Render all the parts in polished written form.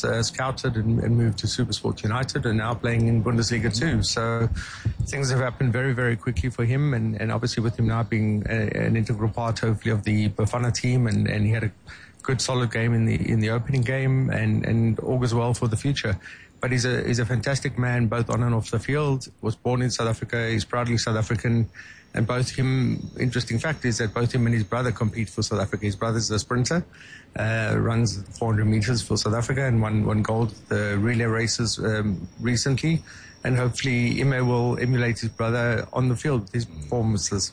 scouted and moved to Supersport United and now playing in Bundesliga too. So things have happened very, very quickly for him. And obviously with him now being an integral part, hopefully, of the Bafana team, and he had a good solid game in the opening game and augurs well for the future. But he's a fantastic man, both on and off the field. Was born in South Africa. He's proudly South African. And both him, interesting fact is that both him and his brother compete for South Africa. His brother's a sprinter, runs 400 meters for South Africa and won gold at the relay races recently. And hopefully Ime will emulate his brother on the field with his performances.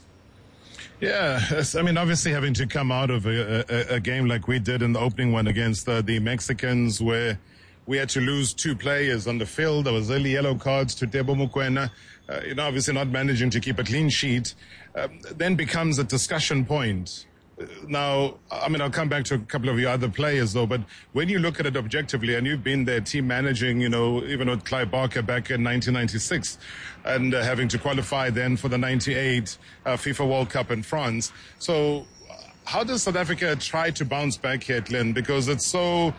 Yeah, I mean, obviously having to come out of a game like we did in the opening one against the Mexicans, where we had to lose 2 players on the field. There was early yellow cards to Tebo Mokoena. Obviously not managing to keep a clean sheet, then becomes a discussion point. Now, I mean, I'll come back to a couple of your other players, though, but when you look at it objectively, and you've been there team managing, even with Clive Barker back in 1996, and having to qualify then for the 98 FIFA World Cup in France. So how does South Africa try to bounce back here, Glenn? Because it's so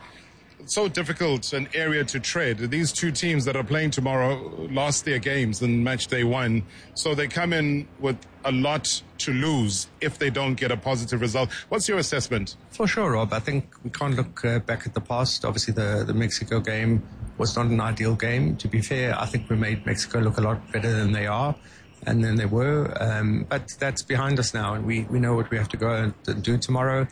difficult an area to tread. These 2 teams that are playing tomorrow lost their games in match day 1. So they come in with a lot to lose if they don't get a positive result. What's your assessment? For sure, Rob. I think we can't look back at the past. Obviously, the Mexico game was not an ideal game. To be fair, I think we made Mexico look a lot better than they are and than they were. But that's behind us now, and we know what we have to go and do tomorrow.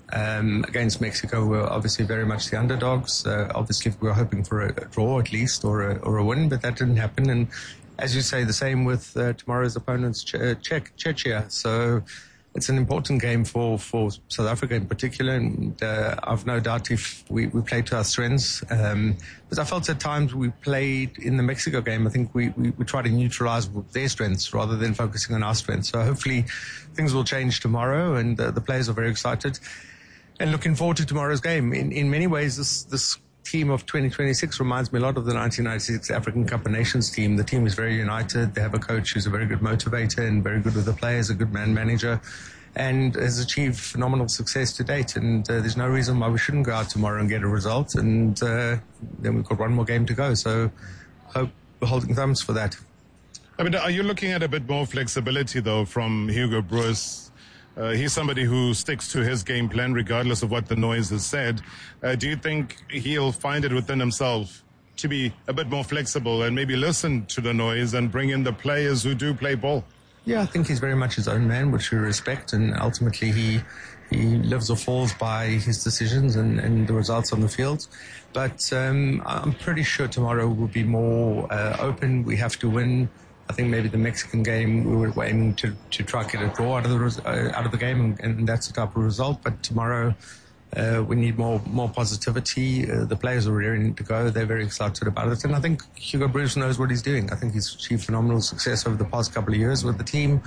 Against Mexico, we're obviously very much the underdogs. Obviously, we were hoping for a draw at least or a win, but that didn't happen. And as you say, the same with tomorrow's opponents, Czechia. So it's an important game for South Africa in particular. And I've no doubt if we play to our strengths. But I felt at times we played in the Mexico game, I think we try to neutralize their strengths rather than focusing on our strengths. So hopefully things will change tomorrow, and the players are very excited. And looking forward to tomorrow's game. In many ways, this team of 2026 reminds me a lot of the 1996 African Cup of Nations team. The team is very united. They have a coach who's a very good motivator and very good with the players, a good man manager, and has achieved phenomenal success to date. And there's no reason why we shouldn't go out tomorrow and get a result. And then we've got one more game to go. So hope we're holding thumbs for that. I mean, are you looking at a bit more flexibility, though, from Hugo Broos? He's somebody who sticks to his game plan regardless of what the noise has said. Do you think he'll find it within himself to be a bit more flexible and maybe listen to the noise and bring in the players who do play ball? Yeah, I think he's very much his own man, which we respect, and ultimately he lives or falls by his decisions and the results on the field. But I'm pretty sure tomorrow will be more open. We have to win. I think maybe the Mexican game we were aiming to try to get a draw out of the game, and that's the type of result. But tomorrow we need more positivity. The players are ready to go. They're very excited about it, and I think Hugo Broos knows what he's doing. I think he's achieved phenomenal success over the past couple of years with the team.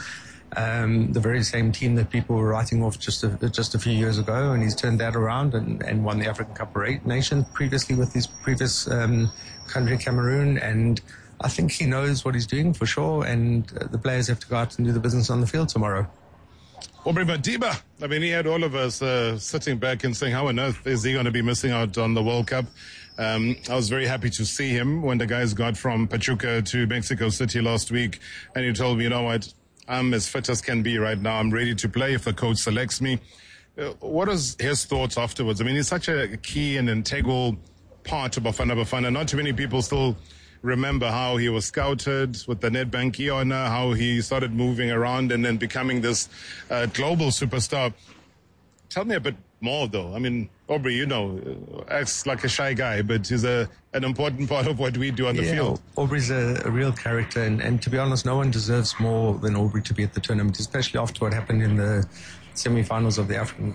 The very same team that people were writing off just a few years ago, and he's turned that around and won the African Cup of Nations previously with his previous country, Cameroon. And I think he knows what he's doing for sure, and the players have to go out and do the business on the field tomorrow. Aubrey Madiba, I mean, he had all of us sitting back and saying, how on earth is he going to be missing out on the World Cup? I was very happy to see him when the guys got from Pachuca to Mexico City last week, and he told me, you know what, I'm as fit as can be right now. I'm ready to play if the coach selects me. What was his thoughts afterwards? I mean, he's such a key and integral part of Bafana Bafana. Not too many people still remember how he was scouted with the Nedbank honor, how he started moving around and then becoming this global superstar. Tell me a bit more, though. I mean, Aubrey, acts like a shy guy, but he's an important part of what we do on the field. Aubrey's a real character, and to be honest, no one deserves more than Aubrey to be at the tournament, especially after what happened in the semi-finals of the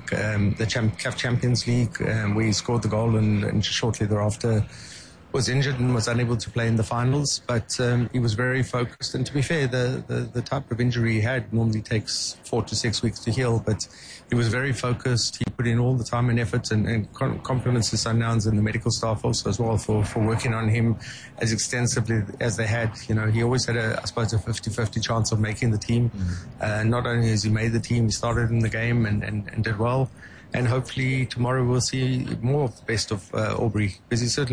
CAF Champions League, where he scored the goal and shortly thereafter was injured and was unable to play in the finals, but he was very focused. And to be fair, the type of injury he had normally takes 4 to 6 weeks to heal, but he was very focused. He put in all the time and effort, and compliments to Sundowns and the medical staff also as well for working on him as extensively as they had. He always had a 50-50 chance of making the team. Not only has he made the team, he started in the game and did well. And hopefully tomorrow we'll see more of the best of Aubrey, because he certainly